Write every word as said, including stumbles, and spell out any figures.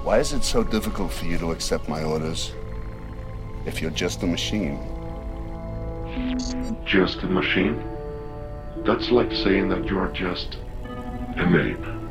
Why is it so difficult for you to accept my orders if you're just a machine? Just a machine? That's like saying that you're just an ape.